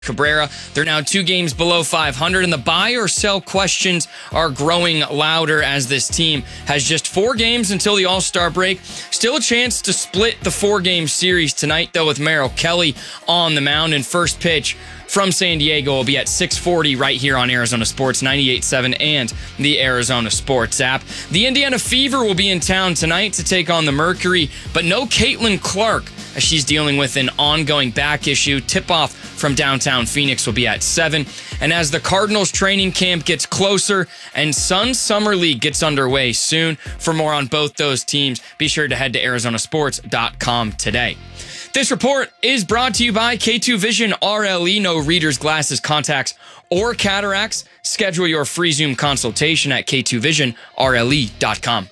Cabrera. They're now 2 games below 500, and the buy or sell questions are growing louder as this team has just 4 games until the All-Star break. Still a chance to split the 4-game series tonight, though, with Merrill Kelly on the mound. And first pitch from San Diego will be at 6:40 right here on Arizona Sports 98.7 and the Arizona Sports app. The Indiana Fever will be in town tonight to take on the Mercury, but no Caitlin Clark as she's dealing with an ongoing back issue. Tip-off from downtown Phoenix will be at 7. And as the Cardinals training camp gets closer and Sun Summer League gets underway soon, for more on both those teams, be sure to head to arizonasports.com today. This report is brought to you by K2 Vision RLE. No readers, glasses, contacts, or cataracts. Schedule your free Zoom consultation at k2visionrle.com.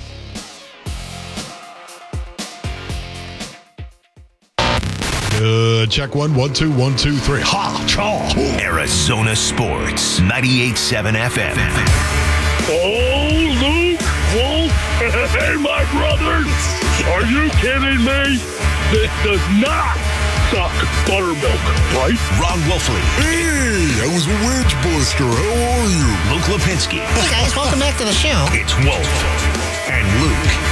Check 1, 1, 2, 1, 2, 3. Ha! Chaw! Arizona Sports 98.7 FM. Oh, Luke, Wolf, hey, my brothers, are you kidding me? This does not suck buttermilk, right? Ron Wolfley. Hey, I was a wedge buster. How are you? Luke Lipinski. Hey guys, welcome back to the show. It's Wolf and Luke.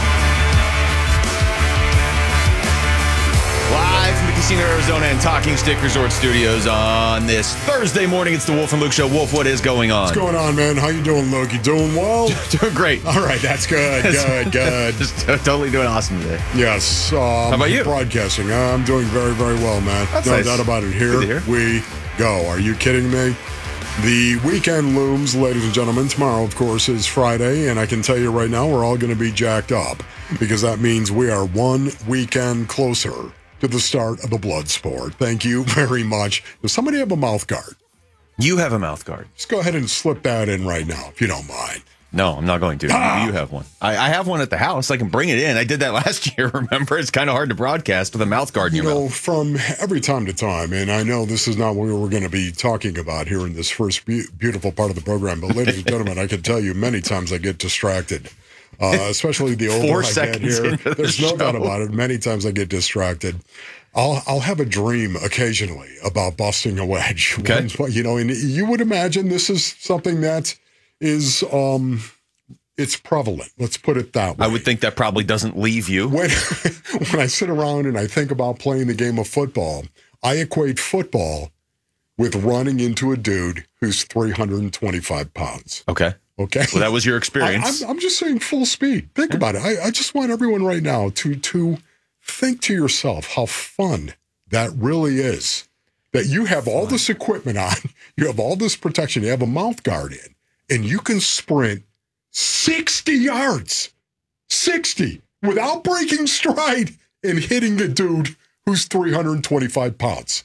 Live from the Casino Arizona and Talking Stick Resort Studios on this Thursday morning. It's the Wolf and Luke Show. Wolf, what is going on? What's going on, man? How you doing, Luke? You doing well? Doing great. All right, that's good. Good. Just totally doing awesome today. Yes. How about you? Broadcasting. I'm doing very, very well, man. That's no nice. doubt about it. Good to Here hear. we go. Are you kidding me? The weekend looms, ladies and gentlemen. Tomorrow, of course, is Friday, and I can tell you right now, we're all going to be jacked up because that means we are one weekend closer to the start of the blood sport. Thank you very much. Does somebody have a mouth guard? You have a mouth guard. Just go ahead and slip that in right now, if you don't mind. No, I'm not going to. You have one. I have one at the house. I can bring it in. I did that last year, remember? It's kind of hard to broadcast with a mouth guard in You your know, mouth. from every time to time, and I know this is not what we're going to be talking about here in this first beautiful part of the program, but ladies and gentlemen, I can tell you many times I get distracted, especially the older 4 I get seconds here. into the There's no doubt show. about it. Many times I get distracted. I'll have a dream occasionally about busting a wedge. Okay. You know, and you would imagine this is something that is it's prevalent. Let's put it that way. I would think that probably doesn't leave you. When I sit around and I think about playing the game of football, I equate football with running into a dude who's 325 pounds. Okay. Okay? Well, that was your experience. I'm just saying full speed. Think about it. I just want everyone right now to think to yourself how fun that really is. That you have all this equipment on, you have all this protection, you have a mouth guard in, and you can sprint 60 yards, 60, without breaking stride and hitting a dude who's 325 pounds.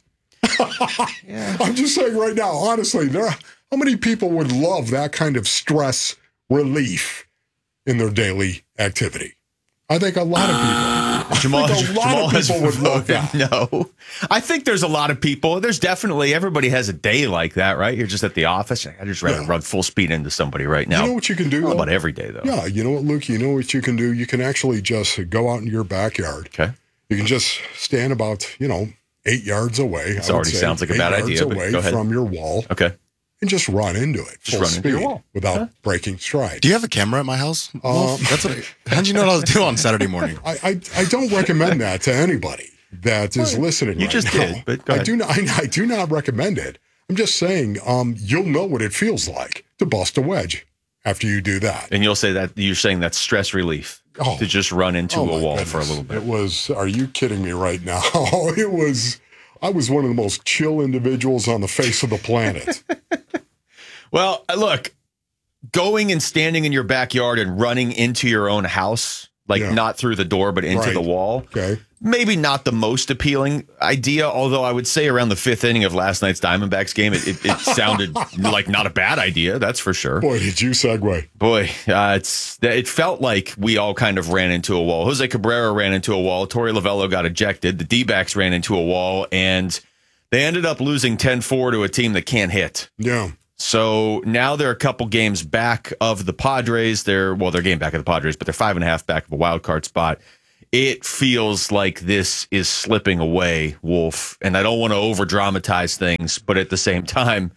I'm just saying right now, honestly, how many people would love that kind of stress relief in their daily activity? I think a lot of people. Jamal has would love voted that. no. I think there's a lot of people. There's definitely, everybody has a day like that, right? You're just at the office. I just rather run full speed into somebody right now. You know what you can do? Not about every day, though. Yeah, you know what, Luke? You know what you can do? You can actually just go out in your backyard. Okay. You can just stand about, 8 yards away. This already sounds like a bad idea, but away go ahead. from your wall. Okay. And just run into it. Just full run into your speed wall. without breaking stride. Do you have a camera at my house? That's what how'd you know what I was doing on Saturday morning? I don't recommend that to anybody that is listening. You right just now. did, but go I ahead. I do not recommend it. I'm just saying, you'll know what it feels like to bust a wedge after you do that. And you'll say that you're saying that's stress relief to just run into a my wall goodness. for a little bit. It was. Are you kidding me right now? It was. I was one of the most chill individuals on the face of the planet. Well, look, going and standing in your backyard and running into your own house, not through the door, but into the wall. Okay. Maybe not the most appealing idea, although I would say around the 5th inning of last night's Diamondbacks game, it sounded like not a bad idea, that's for sure. Boy, did you segue. Boy, it felt like we all kind of ran into a wall. Jose Cabrera ran into a wall. Torey Lovello got ejected. The D-backs ran into a wall, and they ended up losing 10-4 to a team that can't hit. Yeah. So now they're a couple games back of the Padres. They're game back of the Padres, but they're 5.5 back of a wild card spot it feels like this is slipping away, Wolf. And I don't want to over dramatize things, but at the same time,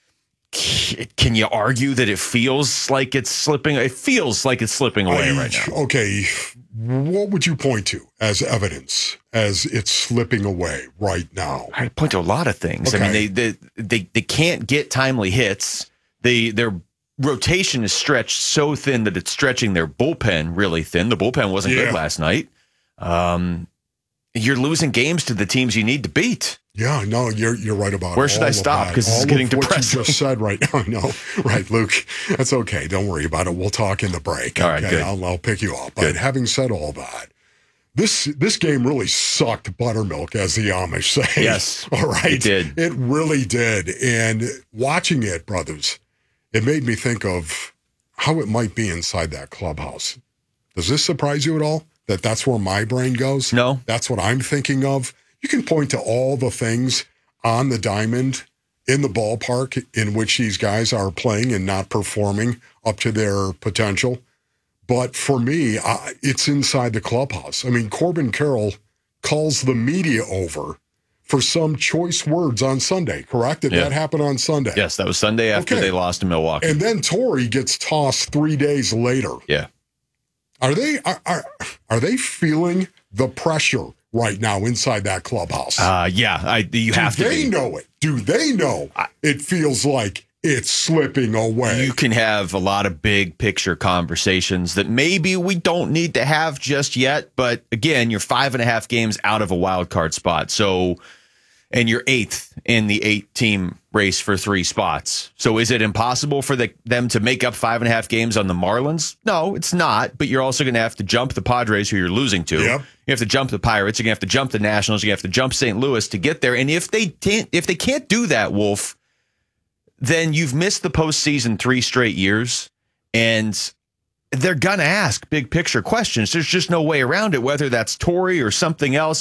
can you argue that it feels like it's slipping? It feels like it's slipping away right now. Okay, what would you point to as evidence as it's slipping away right now? I point to a lot of things. Okay. I mean, they can't get timely hits. Their rotation is stretched so thin that it's stretching their bullpen really thin. The bullpen wasn't good last night. You're losing games to the teams you need to beat. Yeah, no, you're right about it. Where should I stop? Because it's getting depressing. What you just said right now. No, right, Luke. That's okay. Don't worry about it. We'll talk in the break. All right, okay? good. I'll pick you up. But Good. having said all that, this game really sucked buttermilk, as the Amish say. Yes, all right. it did. It really did. And watching it, brothers, it made me think of how it might be inside that clubhouse. Does this surprise you at all? That's where my brain goes? No. That's what I'm thinking of. You can point to all the things on the diamond in the ballpark in which these guys are playing and not performing up to their potential. But for me, it's inside the clubhouse. I mean, Corbin Carroll calls the media over for some choice words on Sunday, correct? Did that happen on Sunday? Yes, that was Sunday after they lost to Milwaukee. And then Torrey gets tossed 3 days later. Yeah. Are they feeling the pressure right now inside that clubhouse? You have to. Do they know it? Do they know it feels like it's slipping away? You can have a lot of big picture conversations that maybe we don't need to have just yet. But again, you're 5.5 games out of a wild card spot. So, and you're 8th in the 8-team race for 3 spots. So is it impossible for them to make up 5.5 games on the Marlins? No, it's not. But you're also going to have to jump the Padres, who you're losing to. Yep. You have to jump the Pirates. You're going to have to jump the Nationals. You have to jump St. Louis to get there. And if they can't do that, Wolf, then you've missed the postseason 3 straight years, and they're going to ask big picture questions. There's just no way around it, whether that's Torrey or something else.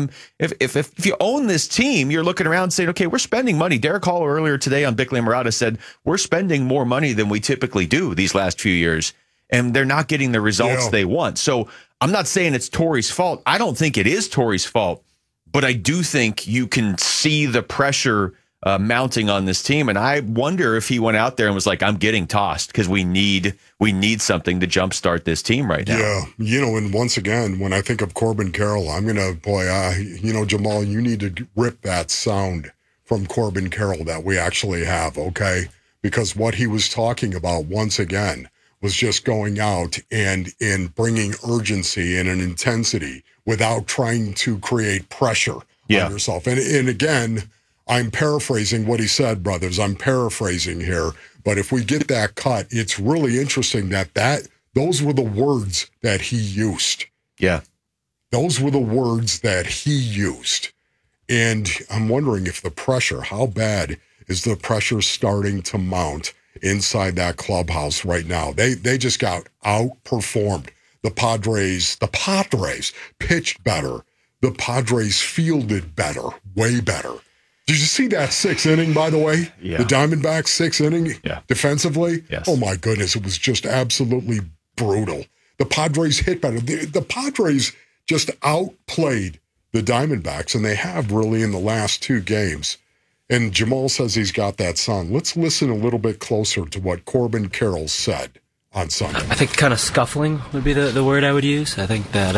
If you own this team, you're looking around saying, okay, we're spending money. Derek Hall earlier today on Bickley and Murata said, we're spending more money than we typically do these last few years, and they're not getting the results they want. So I'm not saying it's Torrey's fault. I don't think it is Torrey's fault, but I do think you can see the pressure mounting on this team. And I wonder if he went out there and was like, I'm getting tossed because we need something to jumpstart this team right now. Yeah. And once again, when I think of Corbin Carroll, I'm going to, Jamal, you need to rip that sound from Corbin Carroll that we actually have, okay? Because what he was talking about, once again, was just going out and bringing urgency and an intensity without trying to create pressure on yourself. And again, I'm paraphrasing what he said, brothers. I'm paraphrasing here. But if we get that cut, it's really interesting that those were the words that he used. Yeah. Those were the words that he used. And I'm wondering if the pressure, how bad is the pressure starting to mount inside that clubhouse right now? They just got outperformed. The Padres pitched better. The Padres fielded better, way better. Did you see that 6th inning, by the way? Yeah. The Diamondbacks 6th inning defensively? Yes. Oh, my goodness. It was just absolutely brutal. The Padres hit better. The Padres just outplayed the Diamondbacks, and they have really in the last 2 games. And Jamal says he's got that song. Let's listen a little bit closer to what Corbin Carroll said on Sunday. I think kind of scuffling would be the word I would use. I think that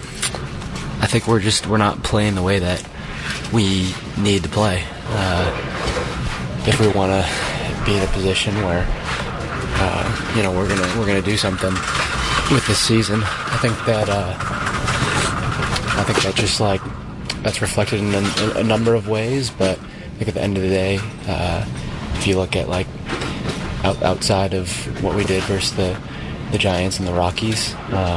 we're not playing the way that we need to play if we want to be in a position where we're gonna do something with this season. I think that just like that's reflected in a number of ways, but I think at the end of the day, if you look at like outside of what we did versus the Giants and the Rockies,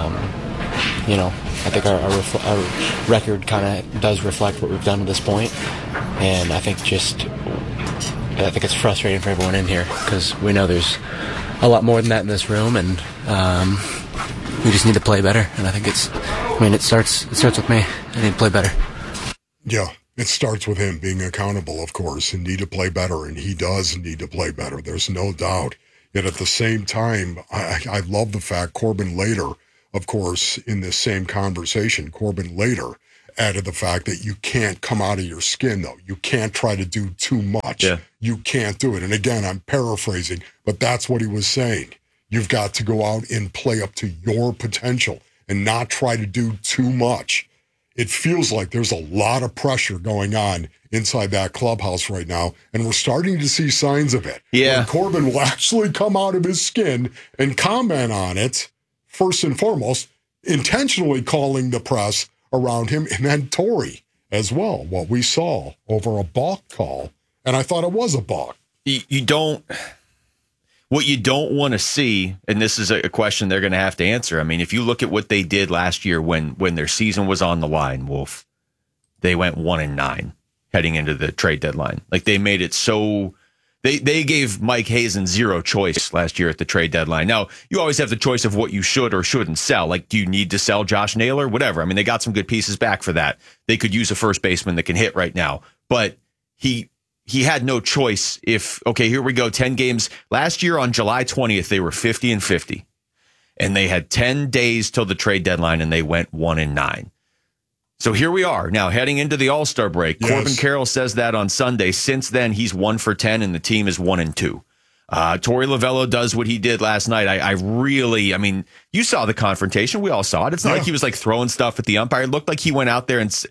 I think our record kind of does reflect what we've done to this point, and I think it's frustrating for everyone in here because we know there's a lot more than that in this room, and we just need to play better. And I think it starts with me. I need to play better. Yeah, it starts with him being accountable, of course, and need to play better, and he does need to play better. There's no doubt. Yet at the same time, I love the fact Corbin later of course, in this same conversation, Corbin later added the fact that you can't come out of your skin, though. You can't try to do too much. Yeah. You can't do it. And again, I'm paraphrasing, but that's what he was saying. You've got to go out and play up to your potential and not try to do too much. It feels like there's a lot of pressure going on inside that clubhouse right now, and we're starting to see signs of it. Yeah. When Corbin will actually come out of his skin and comment on it, first and foremost, intentionally calling the press around him, and then Torrey as well, what we saw over a balk call, and I thought it was a balk. What you don't want to see, and this is a question they're going to have to answer. I mean, if you look at what they did last year when their season was on the line, Wolf, they went 1-9 heading into the trade deadline. Like, they made it so they gave Mike Hazen zero choice last year at the trade deadline. Now, you always have the choice of what you should or shouldn't sell. Like, do you need to sell Josh Naylor? Whatever. I mean, they got some good pieces back for that. They could use a first baseman that can hit right now, but he had no choice. If, okay, here we go, 10 games. Last year on July 20th, they were 50-50. And they had 10 days till the trade deadline, and they went 1-9. So here we are now heading into the All-Star break. Yes. Corbin Carroll says that on Sunday. Since then, he's 1 for 10, and the team is 1-2. Torey Lovullo does what he did last night. I mean, you saw the confrontation. We all saw it. It's not like he was like throwing stuff at the umpire. It looked like he went out there and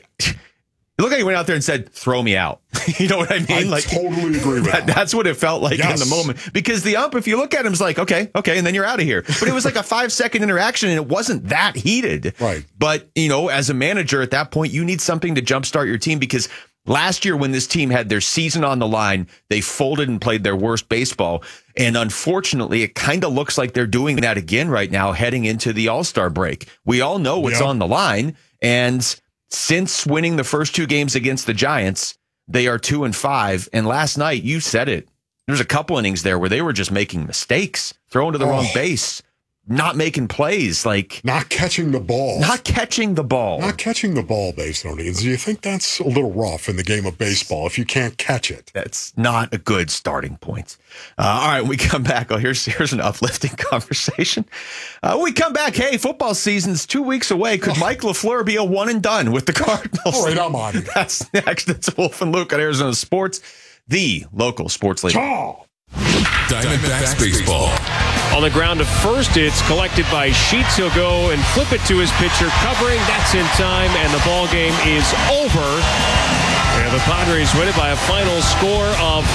said, "Throw me out." You know what I mean? I totally agree with that. That's what it felt like in the moment. Because the ump, if you look at him, is like, okay, and then you're out of here. But it was like a 5-second interaction, and it wasn't that heated. Right. But, as a manager at that point, you need something to jumpstart your team, because last year when this team had their season on the line, they folded and played their worst baseball. And unfortunately, it kind of looks like they're doing that again right now heading into the All-Star break. We all know what's on the line, and since winning the first 2 games against the Giants, they are 2-5. And last night, you said it, there's a couple innings there where they were just making mistakes, throwing to the wrong base, not making plays, like not catching the ball. Not catching the ball, Basonians. Do you think that's a little rough in the game of baseball if you can't catch it? That's not a good starting point. All right, when we come back. Oh, here's an uplifting conversation. When we come back, hey, football season's 2 weeks away. Could Mike LaFleur be a one and done with the Cardinals? All right, I'm on it. That's next. It's Wolf and Luke on Arizona Sports, the local sports leader. Diamondbacks baseball. On the ground to first, it's collected by Sheets. He'll go and flip it to his pitcher, covering. That's in time, and the ball game is over. And the Padres win it by a final score of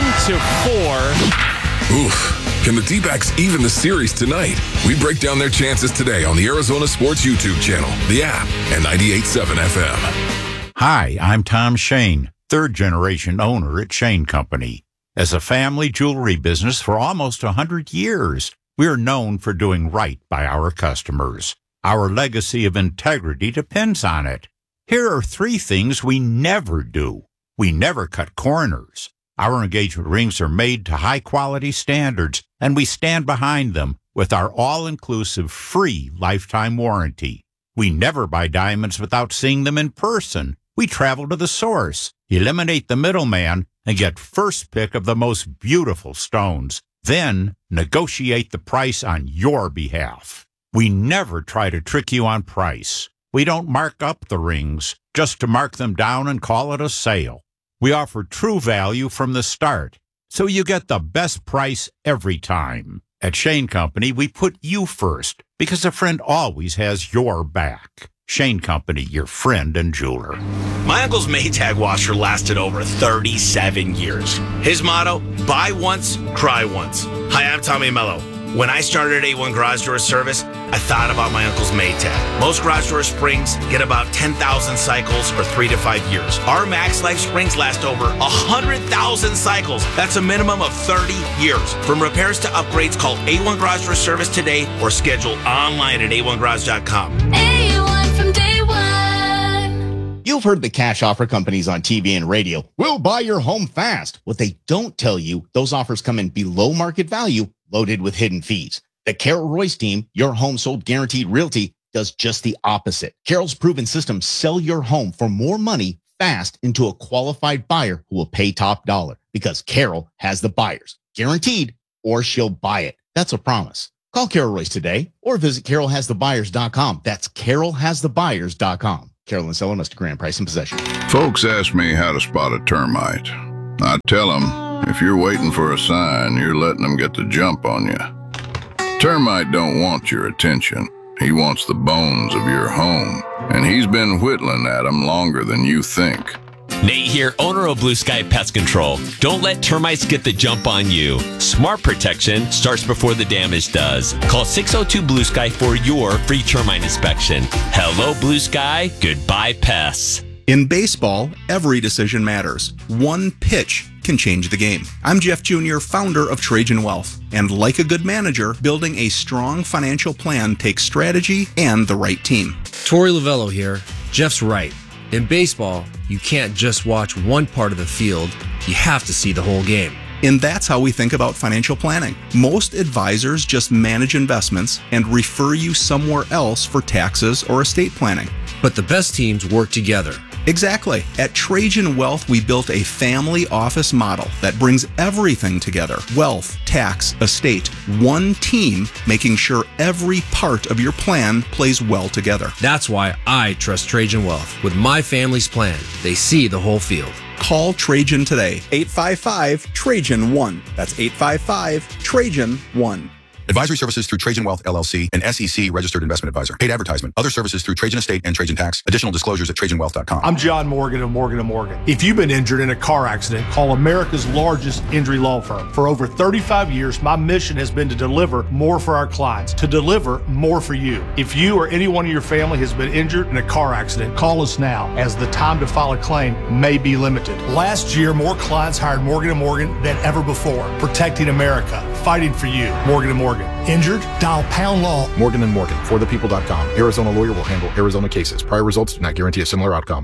10-4. Oof. Can the D-backs even the series tonight? We break down their chances today on the Arizona Sports YouTube channel, the app, and 98.7 FM. Hi, I'm Tom Shane, third-generation owner at Shane Company. As a family jewelry business for almost 100 years, we are known for doing right by our customers. Our legacy of integrity depends on it. Here are 3 things we never do. We never cut corners. Our engagement rings are made to high-quality standards, and we stand behind them with our all-inclusive free lifetime warranty. We never buy diamonds without seeing them in person. We travel to the source, eliminate the middleman, and get first pick of the most beautiful stones. Then negotiate the price on your behalf. We never try to trick you on price. We don't mark up the rings just to mark them down and call it a sale. We offer true value from the start, so you get the best price every time. At Shane Company, we put you first because a friend always has your back. Shane Company, your friend and jeweler. My uncle's Maytag washer lasted over 37 years. His motto, buy once, cry once. Hi, I'm Tommy Mello. When I started A1 Garage Door Service, I thought about my uncle's Maytag. Most garage door springs get about 10,000 cycles or 3 to 5 years. Our Max Life springs last over 100,000 cycles. That's a minimum of 30 years. From repairs to upgrades, call A1 Garage Door Service today or schedule online at a1garage.com. A1 from day one. You've heard the cash offer companies on TV and radio. We'll buy your home fast. What they don't tell you, those offers come in below market value, loaded with hidden fees. The Carol Royce team, your home sold guaranteed realty, does just the opposite. Carol's proven system sell your home for more money fast into a qualified buyer who will pay top dollar because Carol has the buyers guaranteed or she'll buy it. That's a promise. Call Carol Royce today or visit carolhasthebuyers.com. That's carolhasthebuyers.com. Carolyn selling us to Grand Price and Possession. Folks ask me how to spot a termite. I tell them, if you're waiting for a sign, you're letting them get the jump on you. Termite don't want your attention. He wants the bones of your home, and he's been whittling at them longer than you think. Nate here, owner of Blue Sky Pest Control. Don't let termites get the jump on you. Smart protection starts before the damage does. Call 602-BLUE-SKY for your free termite inspection. Hello, Blue Sky. Goodbye, pests. In baseball, every decision matters. One pitch can change the game. I'm Jeff Jr., founder of Trajan Wealth. And like a good manager, building a strong financial plan takes strategy and the right team. Torey Lovello here. Jeff's right. In baseball, you can't just watch one part of the field. You have to see the whole game. And that's how we think about financial planning. Most advisors just manage investments and refer you somewhere else for taxes or estate planning. But the best teams work together. Exactly. At Trajan Wealth, we built a family office model that brings everything together. Wealth, tax, estate, one team, making sure every part of your plan plays well together. That's why I trust Trajan Wealth. With my family's plan, they see the whole field. Call Trajan today. 855-TRAJAN-1. That's 855-TRAJAN-1. Advisory services through Trajan Wealth, LLC, an SEC registered investment advisor. Paid advertisement. Other services through Trajan Estate and Trajan Tax. Additional disclosures at TrajanWealth.com. I'm John Morgan of Morgan & Morgan. If you've been injured in a car accident, call America's largest injury law firm. For over 35 years, my mission has been to deliver more for our clients, to deliver more for you. If you or anyone in your family has been injured in a car accident, call us now, as the time to file a claim may be limited. Last year, more clients hired Morgan & Morgan than ever before, protecting America, fighting for you. Morgan & Morgan. Injured? Dial pound law. Morgan & Morgan, forthepeople.com. Arizona lawyer will handle Arizona cases. Prior results do not guarantee a similar outcome.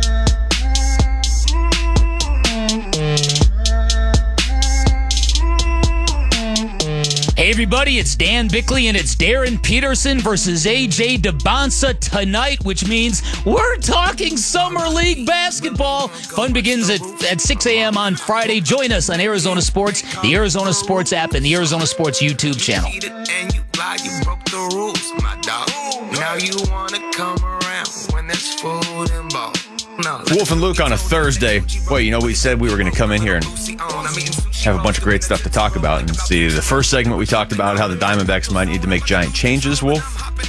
Hey everybody, it's Dan Bickley and it's Darren Peterson versus AJ DeBonsa tonight, which means we're talking Summer League basketball. Fun begins at 6 a.m. on Friday. Join us on Arizona Sports, the Arizona Sports app, and the Arizona Sports YouTube channel. And you lied, you broke the rules, my dog. Now you wanna come around when there's food involved. No. Wolf and Luke on a Thursday. Boy, you know, we said we were going to come in here and have a bunch of great stuff to talk about. And see, the first segment we talked about how the Diamondbacks might need to make giant changes, Wolf.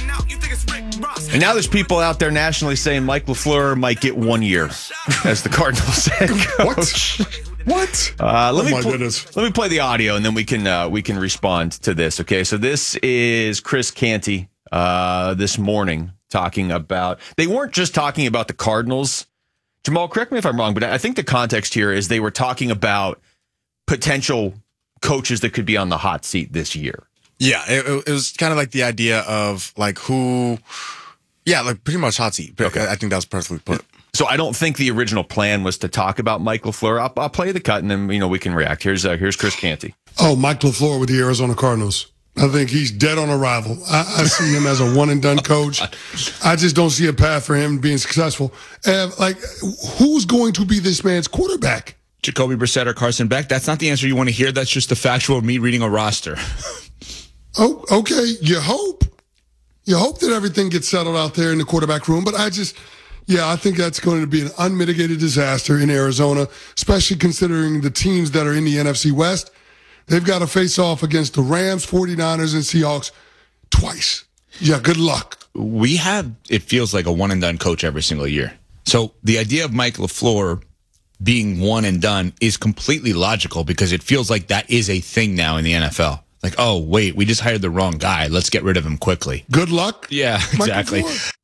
And now there's people out there nationally saying Mike LaFleur might get 1 year as the Cardinals head coach. What? Let me play the audio and then we can respond to this. Okay, so this is Chris Canty this morning talking about. They weren't just talking about the Cardinals. Jamal, correct me if I'm wrong, but I think the context here is they were talking about potential coaches that could be on the hot seat this year. Yeah, it was kind of like the idea of like who, yeah, like pretty much hot seat. Okay. I think that was perfectly put. So I don't think the original plan was to talk about Mike LaFleur. I'll play the cut and then we can react. Here's Chris Canty. Oh, Mike LaFleur with the Arizona Cardinals. I think he's dead on arrival. I see him as a one-and-done coach. I just don't see a path for him being successful. Who's going to be this man's quarterback? Jacoby Brissett or Carson Beck? That's not the answer you want to hear. That's just the factual me reading a roster. Oh, okay. You hope that everything gets settled out there in the quarterback room. But I think that's going to be an unmitigated disaster in Arizona, especially considering the teams that are in the NFC West. They've got to face off against the Rams, 49ers, and Seahawks twice. Yeah, good luck. We have, it feels like a one-and-done coach every single year. So the idea of Mike LaFleur being one and done is completely logical because it feels like that is a thing now in the NFL. Like, oh, wait, we just hired the wrong guy. Let's get rid of him quickly. Good luck. Yeah, exactly.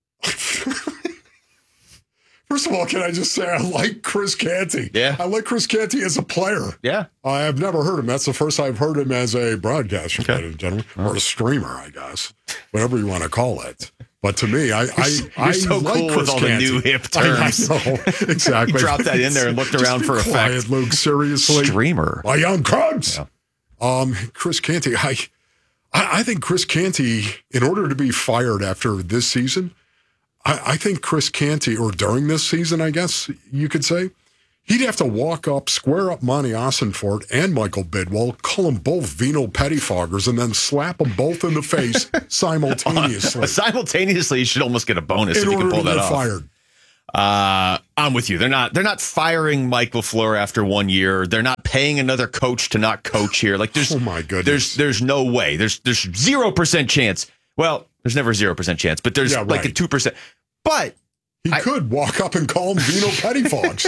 First of all, can I just say I like Chris Canty? Yeah. I like Chris Canty as a player. Yeah. I have never heard him. That's the first I've heard him as a broadcaster, ladies and gentlemen, or a streamer, I guess, whatever you want to call it. But to me, I so like cool Chris with all Canty. the new hip terms. I know, exactly. You dropped that in there and looked around for quiet, effect. Luke, seriously. Streamer. My young Cubs. Yeah. Chris Canty, I think Chris Canty, in order to be fired after this season, I think Chris Canty, or during this season, I guess you could say, He'd have to walk up, square up Monty Ossenfort and Michael Bidwell, call them both Vino pettifoggers, and then slap them both in the face simultaneously. Simultaneously, you should almost get a bonus if you can pull that off. Fired. I'm with you. They're not firing Mike LaFleur after 1 year. They're not paying another coach to not coach here. Like there's, oh my goodness, there's no way. There's 0% chance. Well, there's never 0% chance, but there's like a 2%. But he could walk up and call them Vino pettifogs.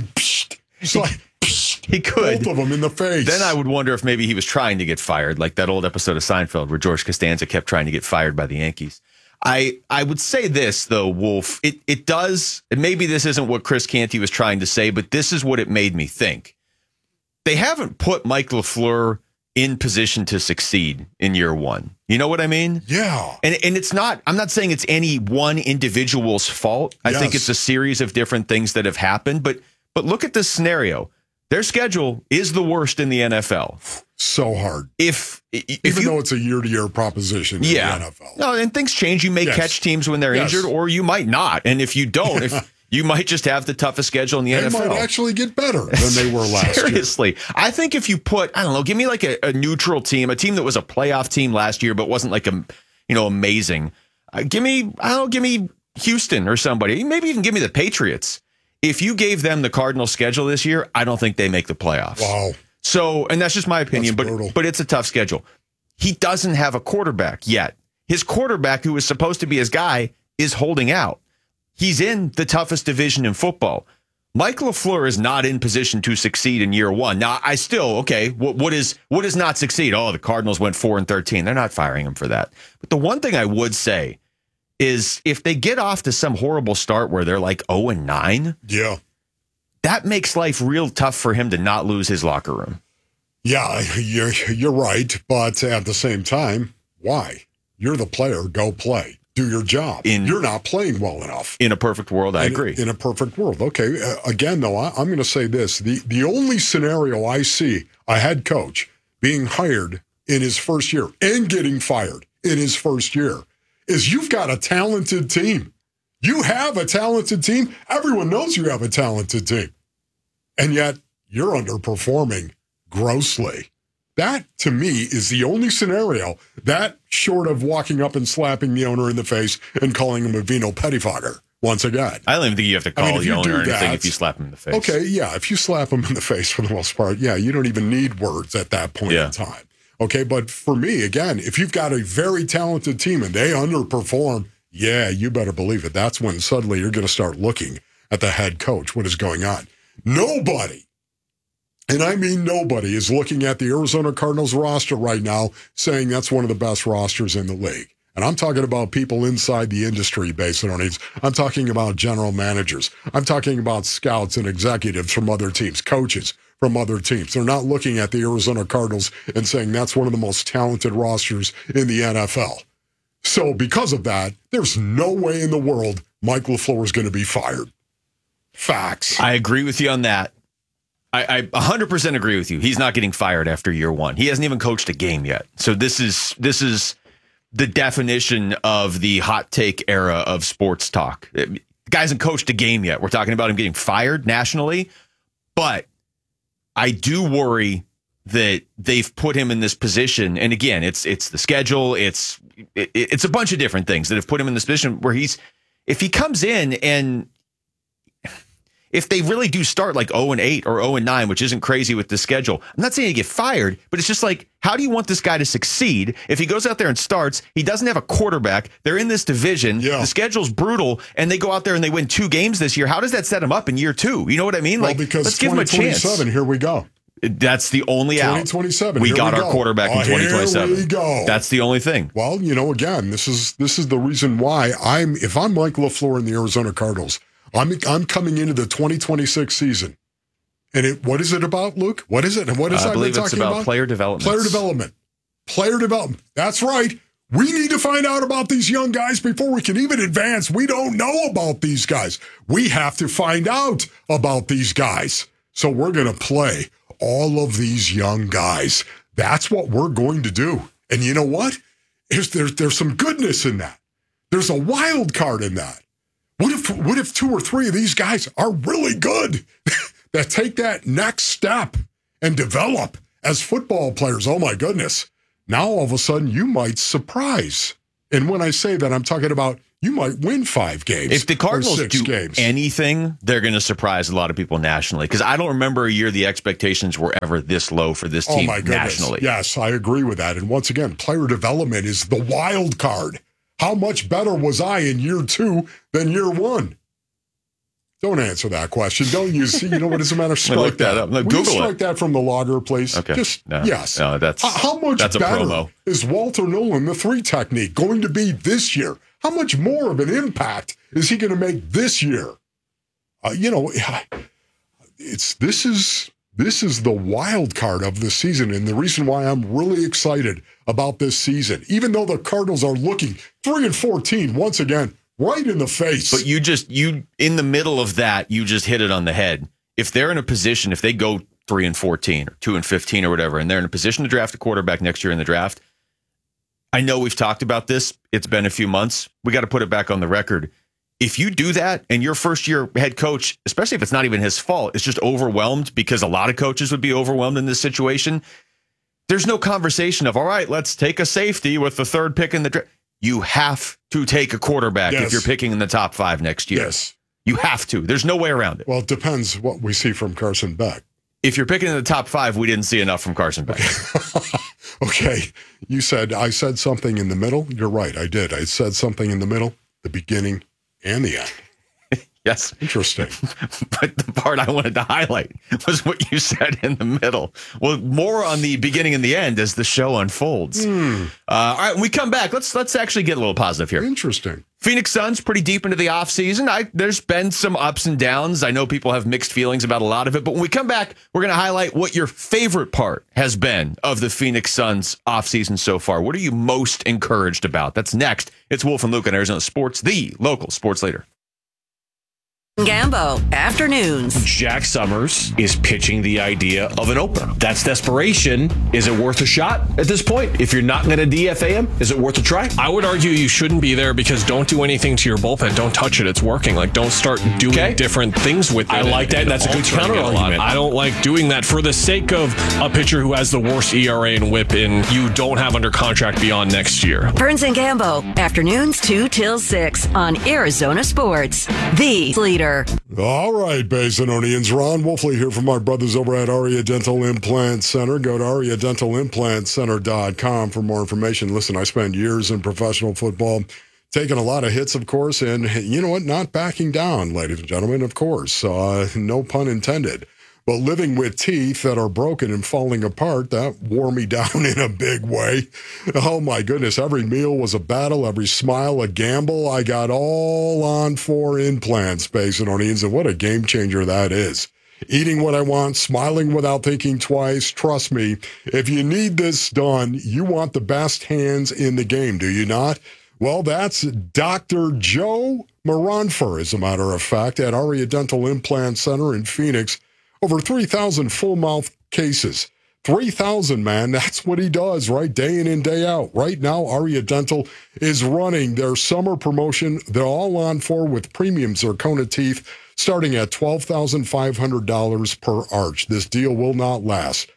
He could. Both of them in the face. Then I would wonder if maybe he was trying to get fired, like that old episode of Seinfeld where George Costanza kept trying to get fired by the Yankees. I would say this, though, Wolf. It does, and maybe this isn't what Chris Canty was trying to say, but this is what it made me think. They haven't put Mike LaFleur in position to succeed in year one. You know what I mean? Yeah. And it's not, I'm not saying it's any one individual's fault. I think it's a series of different things that have happened, but look at this scenario. Their schedule is the worst in the NFL. So hard. Even though it's a year-to-year proposition in the NFL. No, and things change. You may catch teams when they're injured, or you might not. And if you don't, you might just have the toughest schedule in the NFL. They might actually get better than they were last year. Seriously. I think if you put, I don't know, give me like a neutral team, a team that was a playoff team last year, but wasn't like amazing. Give me Houston or somebody. Maybe even give me the Patriots. If you gave them the Cardinals schedule this year, I don't think they make the playoffs. Wow. So, and that's just my opinion, but it's a tough schedule. He doesn't have a quarterback yet. His quarterback, who was supposed to be his guy, is holding out. He's in the toughest division in football. Mike LaFleur is not in position to succeed in year one. Now, I still, what is not succeed? Oh, the Cardinals went 4-13. They're not firing him for that. But the one thing I would say is if they get off to some horrible start where they're like 0-9, that makes life real tough for him to not lose his locker room. Yeah, you're right. But at the same time, why? You're the player. Go play. Do your job. You're not playing well enough. In a perfect world, I agree. In a perfect world. Okay. Again, though, I'm going to say this. The only scenario I see a head coach being hired in his first year and getting fired in his first year is you've got a talented team. You have a talented team. Everyone knows you have a talented team. And yet you're underperforming grossly. That, to me, is the only scenario that, short of walking up and slapping the owner in the face and calling him a Vino pettifogger, once again. I don't even think you have to call the owner or anything if you slap him in the face. Okay, yeah, if you slap him in the face for the most part, you don't even need words at that point in time. Okay, but for me, again, if you've got a very talented team and they underperform, you better believe it. That's when suddenly you're going to start looking at the head coach. What is going on? Nobody, and I mean nobody, is looking at the Arizona Cardinals roster right now saying that's one of the best rosters in the league. And I'm talking about people inside the industry, basically. I'm talking about general managers. I'm talking about scouts and executives from other teams, coaches from other teams. They're not looking at the Arizona Cardinals and saying that's one of the most talented rosters in the NFL. So because of that, there's no way in the world Mike LaFleur is going to be fired. Facts. I agree with you on that. I 100% agree with you. He's not getting fired after year one. He hasn't even coached a game yet. So this is the definition of the hot take era of sports talk. The guy hasn't coached a game yet. We're talking about him getting fired nationally, but I do worry that they've put him in this position. And again, it's the schedule. It's a bunch of different things that have put him in this position where if he comes in and if they really do start like 0-8 or 0-9, which isn't crazy with the schedule, I'm not saying he get fired, but it's just like, how do you want this guy to succeed if he goes out there and starts? He doesn't have a quarterback. They're in this division. The schedule's brutal, and they go out there and they win 2 games this year. How does that set him up in year 2? You know what I mean? Well, because let's give him a chance. 2027, here we go. That's the only out. 2027. We got our quarterback in 2027. Here we go. That's the only thing. Well, again, this is the reason why if I'm Mike LaFleur in the Arizona Cardinals, I'm coming into the 2026 season. And what is it about, Luke? What is it? And what is I believe it's about player development. Player development. That's right. We need to find out about these young guys before we can even advance. We don't know about these guys. We have to find out about these guys. So we're going to play all of these young guys. That's what we're going to do. And you know what? There's some goodness in that. There's a wild card in that. What if 2 or 3 of these guys are really good? that take that next step and develop as football players. Oh my goodness. Now all of a sudden you might surprise. And when I say that, I'm talking about you might win 5 games. If the Cardinals or 6 do games. anything, they're going to surprise a lot of people nationally. Because I don't remember a year the expectations were ever this low for this team nationally. Yes, I agree with that. And once again, player development is the wild card. How much better was I in year 2 than year 1? Don't answer that question. Don't use. You know what? Doesn't matter. Strike that up. No, Will you Google strike it. that from the logger, please? Okay. Just No. yes. No, that's How much that's a better promo. is Walter Nolan, the 3 technique, going to be this year? How much more of an impact is he going to make this year? This is the wild card of the season, and the reason why I'm really excited about this season, even though the Cardinals are looking 3-14 once again, right in the face. But you in the middle of that, you just hit it on the head. If they're in a position, if they go 3-14 or 2-15 or whatever, and they're in a position to draft a quarterback next year in the draft, I know we've talked about this. It's been a few months. We got to put it back on the record. If you do that and your first year head coach, especially if it's not even his fault, is just overwhelmed, because a lot of coaches would be overwhelmed in this situation, there's no conversation of, all right, let's take a safety with the 3rd pick in the draft. You have to take a quarterback if you're picking in the top 5 next year. Yes. You have to. There's no way around it. Well, it depends what we see from Carson Beck. If you're picking in the top 5, we didn't see enough from Carson Beck. Okay. You said I said something in the middle. You're right. I did. I said something in the middle, the beginning, and the end. Yes. Interesting. But the part I wanted to highlight was what you said in the middle. Well, more on the beginning and the end as the show unfolds. All right, when we come back, let's actually get a little positive here. Interesting. Phoenix Suns pretty deep into the offseason. There's been some ups and downs. I know people have mixed feelings about a lot of it, but when we come back, we're going to highlight what your favorite part has been of the Phoenix Suns offseason so far. What are you most encouraged about? That's next. It's Wolf and Luke on Arizona Sports, the local sports leader. Gambo, afternoons. Jack Summers is pitching the idea of an opener. That's desperation. Is it worth a shot at this point? If you're not going to DFA him, is it worth a try? I would argue you shouldn't be there, because don't do anything to your bullpen. Don't touch it. It's working. Like, don't start doing different things with it. I like that. That's a good counter argument. I don't like doing that for the sake of a pitcher who has the worst ERA and whip and you don't have under contract beyond next year. Burns and Gambo, afternoons 2 till 6 on Arizona Sports, the leader. All right, Basinonians. Ron Wolfley here from our brothers over at Aria Dental Implant Center. Go to ariadentalimplantcenter.com for more information. Listen, I spent years in professional football, taking a lot of hits, of course, and you know what? Not backing down, ladies and gentlemen, of course. No pun intended. But living with teeth that are broken and falling apart, that wore me down in a big way. Oh, my goodness. Every meal was a battle, every smile a gamble. I got all on 4 implants, Basinonians, and what a game changer that is. Eating what I want, smiling without thinking twice. Trust me, if you need this done, you want the best hands in the game, do you not? Well, that's Dr. Joe Moranfer, as a matter of fact, at Aria Dental Implant Center in Phoenix. Over 3,000 full-mouth cases. 3,000, man. That's what he does, right? Day in and day out. Right now, Aria Dental is running their summer promotion. They're all on 4 with premium zirconia teeth starting at $12,500 per arch. This deal will not last.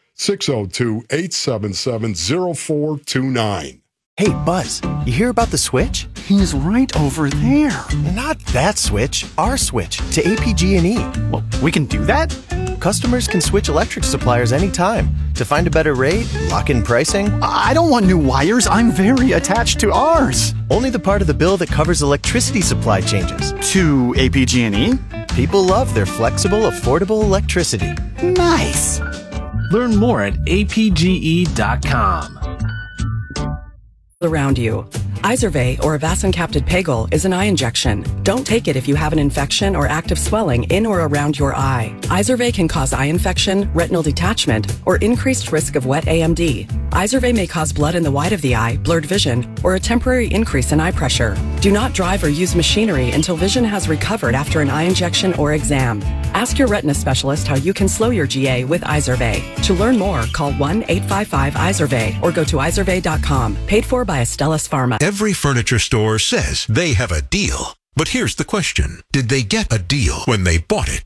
602-877-0429. Hey, Buzz, you hear about the switch? He's right over there. Not that switch, our switch to APG&E. Well, we can do that? Customers can switch electric suppliers anytime to find a better rate, lock in pricing. I don't want new wires. I'm very attached to ours. Only the part of the bill that covers electricity supply changes. To APG&E? People love their flexible, affordable electricity. Nice. Learn more at apge.com. Around you. Izervay or avacincaptad pegol is an eye injection. Don't take it if you have an infection or active swelling in or around your eye. Izervay can cause eye infection, retinal detachment, or increased risk of wet AMD. Izervay may cause blood in the white of the eye, blurred vision, or a temporary increase in eye pressure. Do not drive or use machinery until vision has recovered after an eye injection or exam. Ask your retina specialist how you can slow your GA with Izervay. To learn more, call 1-855-IZERVAY or go to izervay.com. Paid for by Astellas Pharma. Every furniture store says they have a deal. But here's the question. Did they get a deal when they bought it?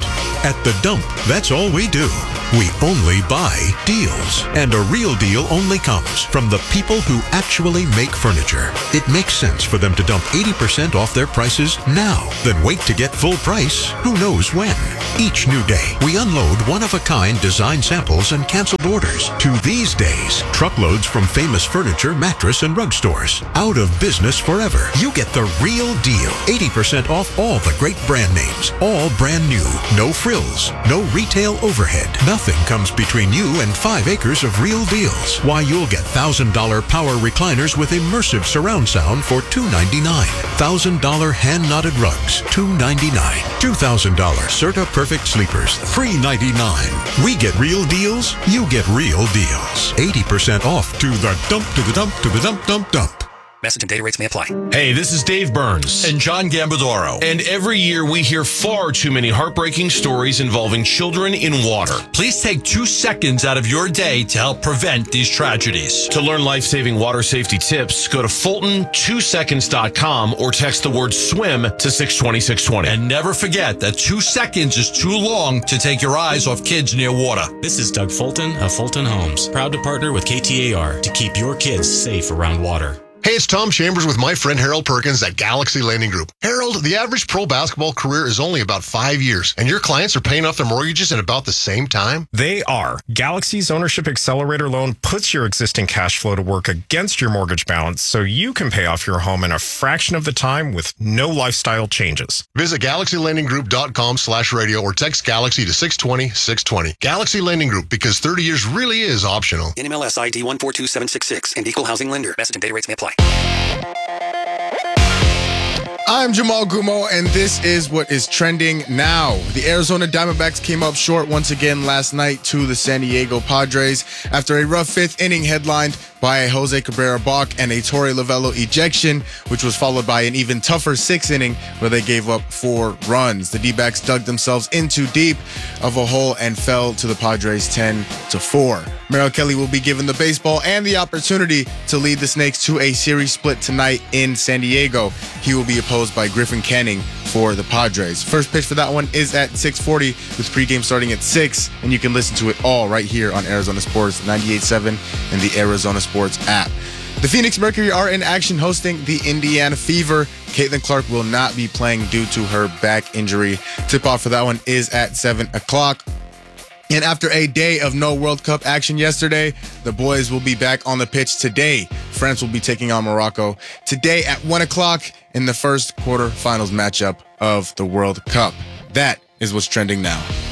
At The Dump, that's all we do. We only buy deals. And a real deal only comes from the people who actually make furniture. It makes sense for them to dump 80% off their prices now, then wait to get full price who knows when. Each new day, we unload one-of-a-kind design samples and canceled orders to these days, truckloads from famous furniture, mattress, and rug stores. Out of business forever. You get the real deal. 80% off all the great brand names. All brand new. No frills. No retail overhead. Nothing comes between you and 5 acres of real deals. Why, you'll get $1,000 power recliners with immersive surround sound for $299. $1,000 hand-knotted rugs, $299. $2,000 Serta Perfect Sleepers, $399. We get real deals, you get real deals. 80% off to the dump, to the dump, to the dump, dump, dump. Message and data rates may apply. Hey, this is Dave Burns. And John Gambadoro. And every year we hear far too many heartbreaking stories involving children in water. Please take 2 seconds out of your day to help prevent these tragedies. To learn life-saving water safety tips, go to Fulton2seconds.com or text the word SWIM to 620-620. And never forget that 2 seconds is too long to take your eyes off kids near water. This is Doug Fulton of Fulton Homes, proud to partner with KTAR to keep your kids safe around water. Hey, it's Tom Chambers with my friend Harold Perkins at Galaxy Lending Group. Harold, the average pro basketball career is only about 5 years, and your clients are paying off their mortgages in about the same time? They are. Galaxy's Ownership Accelerator loan puts your existing cash flow to work against your mortgage balance so you can pay off your home in a fraction of the time with no lifestyle changes. Visit GalaxyLendingGroup.com/radio or text Galaxy to 620-620. Galaxy Lending Group, because 30 years really is optional. NMLS ID 142766 and equal housing lender. Message and data rates may apply. I'm Jamal Gumo, and this is what is trending now. The Arizona Diamondbacks came up short once again last night to the San Diego Padres after a rough 5th inning headlined by a Jose Cabrera balk and a Torey Lovullo ejection, which was followed by an even tougher 6th inning where they gave up 4 runs. The D-backs dug themselves in too deep of a hole and fell to the Padres 10-4. Merrill Kelly will be given the baseball and the opportunity to lead the Snakes to a series split tonight in San Diego. He will be opposed by Griffin Canning for the Padres. First pitch for that one is at 6:40 with pregame starting at 6, and you can listen to it all right here on Arizona Sports 98.7 and the Arizona Sports app. The Phoenix Mercury are in action hosting the Indiana Fever. Caitlin Clark will not be playing due to her back injury. Tip-off for that one is at 7 o'clock. And after a day of no World Cup action yesterday, the boys will be back on the pitch today. France will be taking on Morocco today at 1 o'clock in the first quarterfinals matchup of the World Cup. That is what's trending now.